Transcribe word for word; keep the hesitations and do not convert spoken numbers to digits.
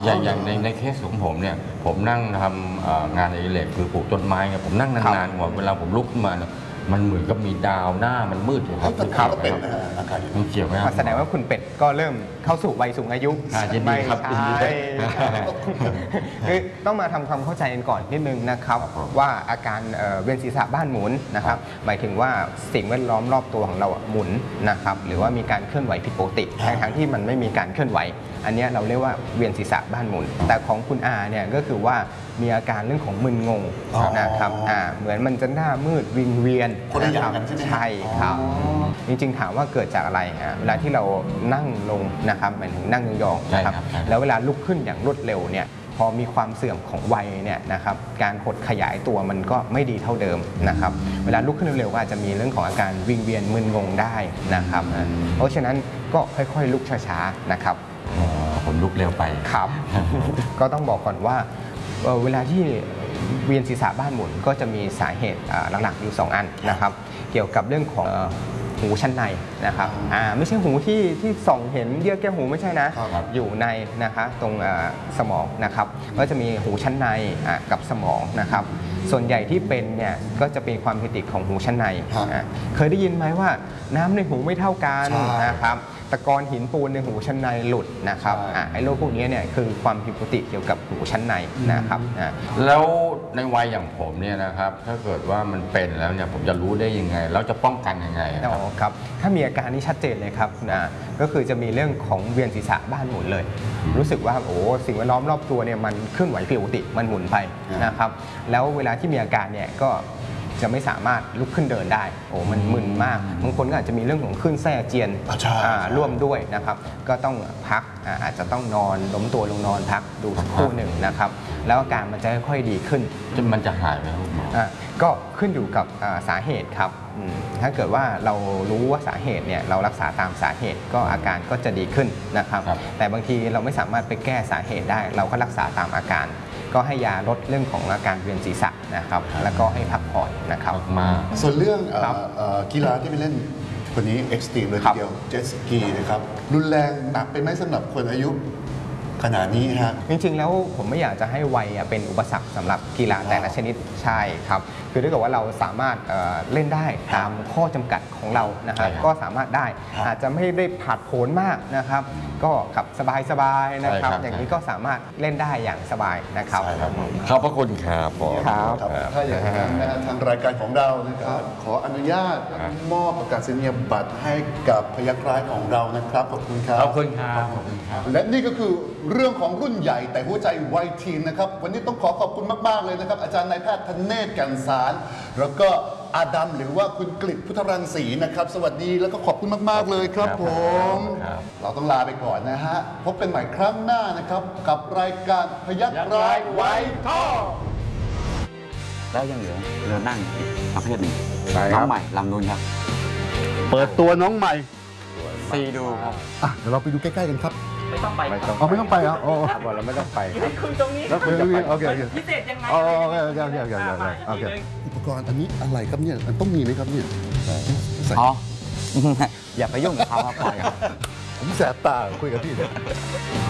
อย่างอย่างในในเคสของผมเนี่ยผมนั่งทำงานอดิเรกคือปลูกต้นไม้เนี่ยผมนั่งนานๆหัวเวลาผมลุกขึ้นมามันเหมือนกับมีดาวหน้ามันมืดอยู่ครับครับเป็นมันเกี่ยวไหมครับแสดงว่าคุณเป็ดก็เริ่มเข้าสู่วัยสูงอายุไม่ใช่คือต้องมาทำความเข้าใจกันก่อนนิดนึงนะครับว่าอาการเวียนศีรษะบ้านหมุนนะครับหมายถึงว่าสิ่งแวดล้อมรอบตัวของเราหมุนนะครับหรือว่ามีการเคลื่อนไหวผิดปกติทั้งที่มันไม่มีการเคลื่อนไหวอันนี้เราเรียกว่าเวียนศีรษะบ้านหมุนแต่ของคุณอาเนี่ยก็คือว่ามีอาการเรื่องของมึนงงนะครับอ่าเหมือนมันจะหน้ามืดวิงเวียนนะครับใช่ครับจริงๆถามว่าเกิดจากอะไรฮะเวลาที่เรานั่งลงนะครับหมายถึงนั่งยองๆนะครับแล้วเวลาลุกขึ้นอย่างรวดเร็วเนี่ยพอมีความเสื่อมของวัยเนี่ยนะครับการหดขยายตัวมันก็ไม่ดีเท่าเดิมนะครับเวลาลุกขึ้นเร็วๆก็อาจจะมีเรื่องของอาการวิงเวียนมึนงงได้นะครับเพราะฉะนั้นก็ค่อยๆลุกช้าๆนะครับผมลุกเร็วไปครับ ก็ต้องบอกก่อนว่าเวลาที่เวียนศีรษะบ้านหมุนก็จะมีสาเหตุหลักๆอยู่สองอันนะครับเกี่ยวกับเรื่องของหูชั้นในนะครับอ่าไม่ใช่หูที่ที่ส่องเห็นเยื่อแก้วหูไม่ใช่นะอยู่ในนะคะตรงสมองนะครับก็จะมีหูชั้นในกับสมองนะครับส่วนใหญ่ที่เป็นเนี่ยก็จะเป็นความผิดปกติของหูชั้นในเคยได้ยินไหมว่าน้ำในหูไม่เท่ากันนะครับตะกอนหินปูนในหูชั้นในหลุดนะครับไอ้โรคพวกนี้เนี่ยคือความผิดปกติเกี่ยวกับหูชั้นในนะครับแล้วในวัยอย่างผมเนี่ยนะครับถ้าเกิดว่ามันเป็นแล้วเนี่ยผมจะรู้ได้ยังไงแล้วจะป้องกันยังไงครับถ้ามีอาการนี้ชัดเจนเลยครับนะก็คือจะมีเรื่องของเวียนศีรษะบ้านหมุนเลยรู้สึกว่าโอ้สิ่งแวดล้อมรอบตัวเนี่ยมันเคลื่อนไหวผิดปกติมันหมุนไปนะครับแล้วเวลาที่มีอาการเนี่ยก็จะไม่สามารถลุกขึ้นเดินได้โอ้มันมึนมากบางคนก็อาจจะมีเรื่องของคลื่นไส้อาเจียนร่วมด้วยนะครับก็ต้องพักอาจจะต้องนอนล้มตัวลงนอนพักดูสักครู่หนึ่งนะครับแล้วอาการมันจะค่อยๆดีขึ้นจนมันจะหายไหมครับหมอก็ขึ้นอยู่กับสาเหตุครับถ้าเกิดว่าเรารู้ว่าสาเหตุเนี่ยเรารักษาตามสาเหตุก็อาการก็จะดีขึ้นนะครับแต่บางทีเราไม่สามารถไปแก้สาเหตุได้เราก็รักษาตามอาการก็ให้ยาลดเรื่องของอาการเวียนศีรษะนะครับแล้วก็ให้พักผ่อนนะครับมาส่วนเรื่องกีฬาที่ไปเล่นคนนี้เอ็กซ์ตรีมเลยทีเดียวเจ็ตสกีนะครับรุนแรงหนักเป็นไหมสำหรับคนอายุขนาดนี้ฮะจริงๆแล้วผมไม่อยากจะให้วัยเป็นอุปสรรคสำหรับกีฬาแต่ละชนิดใช่ครับคือถ้าเกิดว่าเราสามารถเล่นได้ตามข้อจำกัดของเรานะครับก็สามารถได้อาจจะไม่ได้ผาดโผนมากนะครับก็ขับสบายๆนะครับอย่างนี้ก็สามารถเล่นได้อย่างสบายนะครับขอบพระคุณครับผมครับถ้าอย่างนั้นนะทางรายการของเรานะครับขออนุญาตมอบประกาศนียบัตรให้กับพยัคฆ์ร้ายของเรานะครับขอบคุณครับขอบคุณครับและนี่ก็คือเรื่องของรุ่นใหญ่แต่หัวใจวัยทีนนะครับวันนี้ต้องขอขอบคุณมากๆเลยนะครับอาจารย์นายแพทย์ธเนศแก่นสารแล้วก็อาดัมหรือว่าคุณกฤษพุทธรังสีนะครับสวัสดีแล้วก็ขอบคุณมากๆเลยครับผมเราต้องลาไปก่อนนะฮะพบกันใหม่ครั้งหน้านะครับกับรายการพยัคฆ์ร้ายไว้ท่อแล้วยังเหลือเรือนั่งอีกประเภทหนึ่งน้องใหม่ลำนูนครับเปิดตัวน้องใหม่ซีดูครับอ่ะเดี๋ยวเราไปดูใกล้ๆกันครับไม่ต้องไปอ๋อไม่ต้องไปอ่ะโอ้บอกเราไม่ต้องไปครับคุณตรงนี้แล้วคุณตรงนี้โอเคโอเคพิเศษยังไงโอเคโอเคโอเคโอเคโอเคอุปกรณ์อันนี้อะไรครับเนี่ยมันต้องมีไหมครับเนี่ยอ๋ออย่าไปยุ่งกับเขาครับปล่อยครับผมแสบตาคุยกับพี่เลย